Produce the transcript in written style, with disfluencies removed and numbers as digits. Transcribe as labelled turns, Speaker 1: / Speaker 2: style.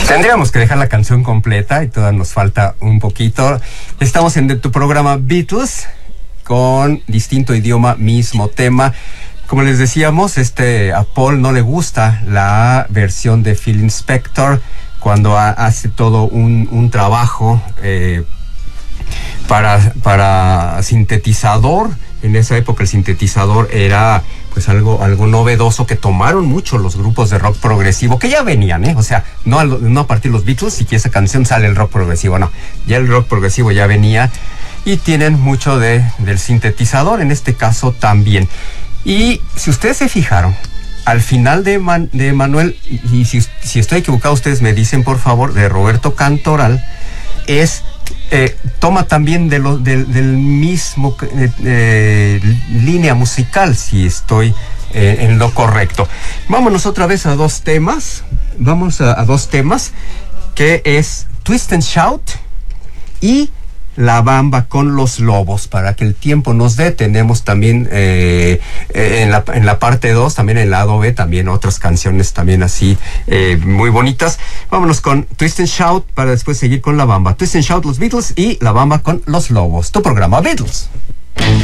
Speaker 1: Tendríamos que dejar la canción completa y todavía nos falta un poquito. Estamos en tu programa Beatles con distinto idioma, mismo tema. Como les decíamos, a Paul no le gusta la versión de Phil Spector cuando hace todo un trabajo para sintetizador. En esa época el sintetizador era pues algo novedoso que tomaron mucho los grupos de rock progresivo que ya venían, o sea, no a partir de los Beatles y que esa canción sale el rock progresivo, no, ya el rock progresivo ya venía y tienen mucho del sintetizador en este caso también. Y si ustedes se fijaron, al final de Manuel, y si estoy equivocado ustedes me dicen por favor, de Roberto Cantoral, toma también del mismo línea musical, si estoy en lo correcto. Vámonos otra vez a dos temas, que es Twist and Shout y La Bamba con los Lobos. Para que el tiempo nos dé, tenemos también en la parte 2, también en el lado B, también otras canciones también así muy bonitas. Vámonos con Twist and Shout para después seguir con La Bamba. Twist and Shout, los Beatles, y La Bamba con los Lobos. Tu programa Beatles.